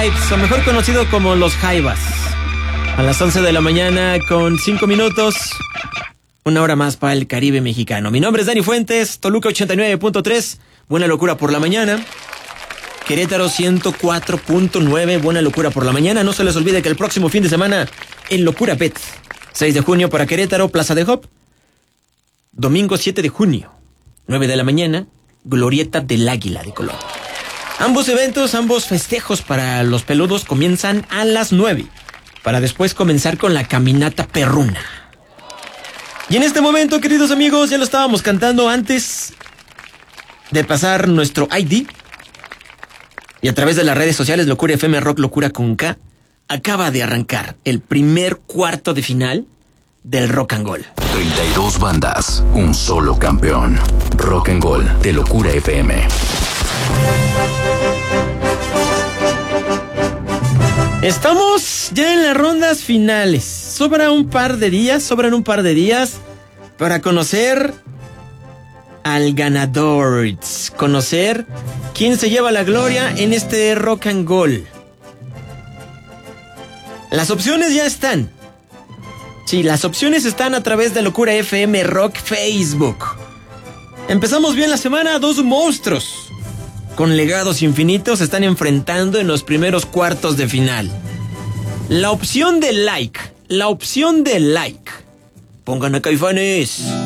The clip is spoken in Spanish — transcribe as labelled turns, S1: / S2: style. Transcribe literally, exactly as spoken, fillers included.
S1: Vibes, o mejor conocido como Los Jaivas. A las once de la mañana con cinco minutos. Una hora más para el Caribe mexicano. Mi nombre es Dani Fuentes, Toluca ochenta y nueve punto tres, Buena Locura por la mañana. Querétaro ciento cuatro punto nueve, Buena Locura por la mañana. No se les olvide que el próximo fin de semana en Locura Pet, seis de junio para Querétaro, Plaza de Hop. Domingo siete de junio, nueve de la mañana, Glorieta del Águila de Colón. Ambos eventos, ambos festejos para los peludos comienzan a las nueve, para después comenzar con la caminata perruna. Y en este momento, queridos amigos, ya lo estábamos cantando antes de pasar nuestro I D. Y a través de las redes sociales, Locura F M Rock, Locura con K, acaba de arrancar el primer cuarto de final del Rock and Gold.
S2: treinta y dos bandas, un solo campeón. Rock and Gold de Locura F M.
S1: Estamos ya en las rondas finales. Sobra un par de días, sobran un par de días para conocer al ganador, conocer quién se lleva la gloria en este Rock and Gold. Las opciones ya están. Sí, las opciones están a través de Locura F M Rock Facebook. Empezamos bien la semana, dos monstruos con legados infinitos se están enfrentando en los primeros cuartos de final. La opción de like, la opción de like. Pongan a Caifanes.